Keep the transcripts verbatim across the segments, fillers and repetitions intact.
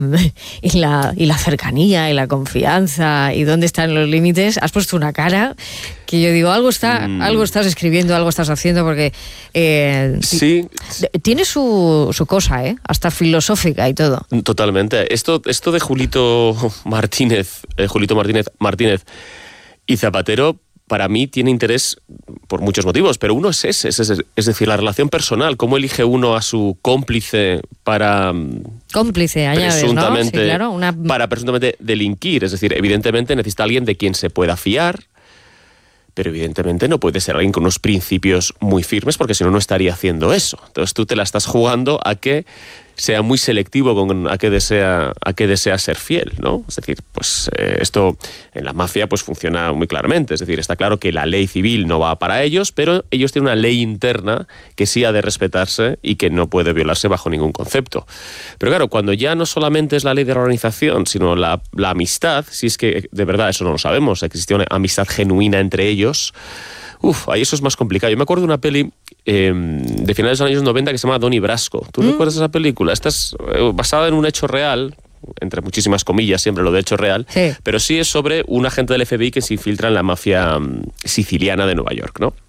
y la, y la cercanía y la confianza y dónde están los límites, has puesto una cara que yo digo, algo está, mm. algo estás escribiendo, algo estás haciendo, porque eh, sí. tiene su, su cosa, ¿eh? Hasta filosófica y todo. Totalmente. Esto, esto de Julito Martínez, eh, Julito Martínez, Martínez y Zapatero, para mí tiene interés por muchos motivos, pero uno es ese, es, es, es decir, la relación personal, cómo elige uno a su cómplice para cómplice, añades, presuntamente, ¿no? Sí, claro, una... para presuntamente delinquir, es decir, evidentemente necesita alguien de quien se pueda fiar, pero evidentemente no puede ser alguien con unos principios muy firmes, porque si no, no estaría haciendo eso. Entonces tú te la estás jugando a que sea muy selectivo con a qué desea, a qué desea ser fiel, ¿no? Es decir, pues eh, esto en la mafia pues funciona muy claramente. Es decir, está claro que la ley civil no va para ellos, pero ellos tienen una ley interna que sí ha de respetarse y que no puede violarse bajo ningún concepto. Pero claro, cuando ya no solamente es la ley de la organización, sino la, la amistad, si es que de verdad eso no lo sabemos, existió una amistad genuina entre ellos, uf, ahí eso es más complicado. Yo me acuerdo de una peli eh, de finales de los años noventa que se llama Donnie Brasco. ¿Tú mm. recuerdas esa película? Esta es eh, basada en un hecho real, entre muchísimas comillas, siempre lo de hecho real, sí. pero sí es sobre un agente del F B I que se infiltra en la mafia um, siciliana de Nueva York, ¿no?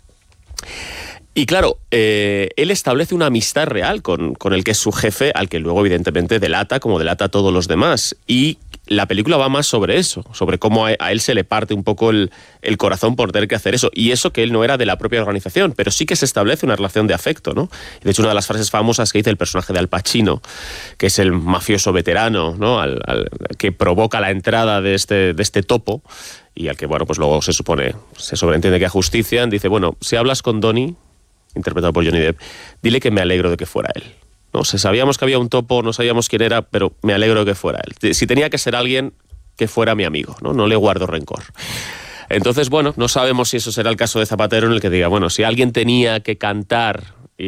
Y claro, eh, él establece una amistad real con, con el que es su jefe, al que luego evidentemente delata, como delata a todos los demás. Y la película va más sobre eso, sobre cómo a, a él se le parte un poco el, el corazón por tener que hacer eso. Y eso que él no era de la propia organización, pero sí que se establece una relación de afecto, ¿no? De hecho, una de las frases famosas que dice el personaje de Al Pacino, que es el mafioso veterano, ¿no? Al, al, que provoca la entrada de este, de este topo, y al que, bueno, pues luego se supone, se sobreentiende que ajustician, dice, bueno, si hablas con Donnie, interpretado por Johnny Depp, dile que me alegro de que fuera él. No o sea, sabíamos que había un topo, no sabíamos quién era, pero me alegro de que fuera él. Si tenía que ser alguien, que fuera mi amigo, ¿no? No le guardo rencor. Entonces, bueno, no sabemos si eso será el caso de Zapatero, en el que diga, bueno, si alguien tenía que cantar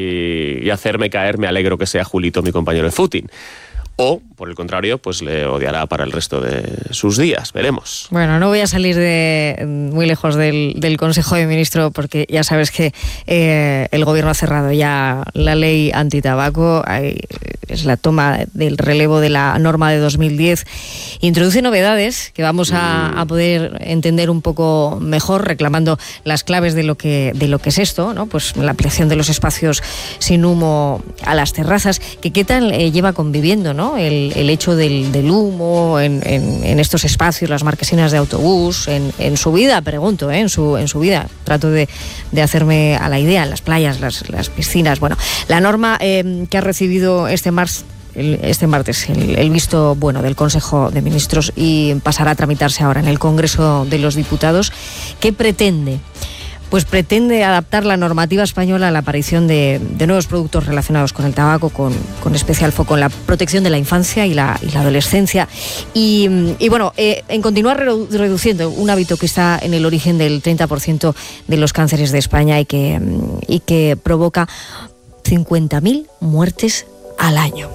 y, y hacerme caer, me alegro que sea Julito, mi compañero de footing. O, por el contrario, pues le odiará para el resto de sus días. Veremos. Bueno, no voy a salir de muy lejos del, del Consejo de Ministros, porque ya sabes que eh, el Gobierno ha cerrado ya la ley antitabaco. Hay, es la toma del relevo de la norma de dos mil diez. Introduce novedades que vamos a, a poder entender un poco mejor, reclamando las claves de lo que, de lo que es esto, ¿no? Pues la ampliación de los espacios sin humo a las terrazas. Que qué tal eh, lleva conviviendo, ¿no? El, el hecho del, del humo en, en, en estos espacios, las marquesinas de autobús, en, en su vida, pregunto, ¿eh? en, su, en su vida. Trato de, de hacerme a la idea, las playas, las, las piscinas. Bueno, la norma eh, que ha recibido este martes, el, este martes el, el visto bueno del Consejo de Ministros y pasará a tramitarse ahora en el Congreso de los Diputados, ¿qué pretende? Pues pretende adaptar la normativa española a la aparición de, de nuevos productos relacionados con el tabaco, con, con especial foco en la protección de la infancia y la, y la adolescencia. Y, y bueno, eh, en continuar redu- reduciendo un hábito que está en el origen del treinta por ciento de los cánceres de España y que, y que provoca cincuenta mil muertes al año.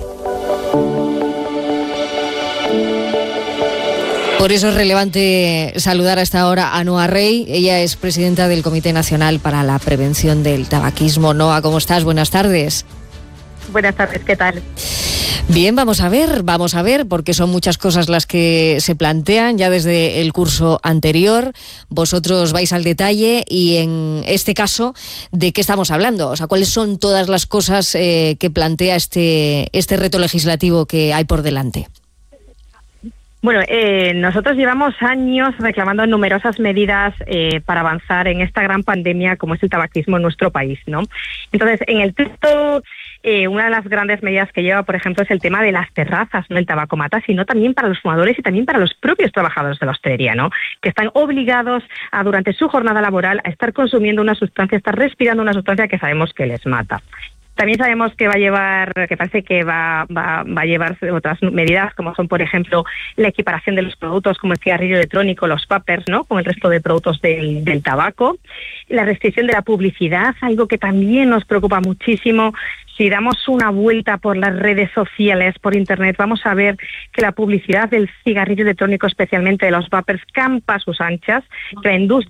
Por eso es relevante saludar a esta hora a Noa Rey. Ella es presidenta del Comité Nacional para la Prevención del Tabaquismo. Noa, ¿cómo estás? Buenas tardes. Buenas tardes, ¿qué tal? Bien, vamos a ver, vamos a ver, porque son muchas cosas las que se plantean ya desde el curso anterior. Vosotros vais al detalle y en este caso, ¿de qué estamos hablando? O sea, ¿cuáles son todas las cosas eh, que plantea este, este reto legislativo que hay por delante? Bueno, eh, nosotros llevamos años reclamando numerosas medidas eh, para avanzar en esta gran pandemia como es el tabaquismo en nuestro país, ¿no? Entonces, en el texto, eh, una de las grandes medidas que lleva, por ejemplo, es el tema de las terrazas, no el tabaco mata, sino también para los fumadores y también para los propios trabajadores de la hostelería, ¿no? Que están obligados a, durante su jornada laboral, a estar consumiendo una sustancia, a estar respirando una sustancia que sabemos que les mata. También sabemos que va a llevar, que parece que va, va, va a llevar otras medidas, como son, por ejemplo, la equiparación de los productos como el cigarrillo electrónico, los vapers, ¿no? Con el resto de productos del, del tabaco. La restricción de la publicidad, algo que también nos preocupa muchísimo. Si damos una vuelta por las redes sociales, por internet, vamos a ver que la publicidad del cigarrillo electrónico, especialmente de los vapers, campa a sus anchas, que la industria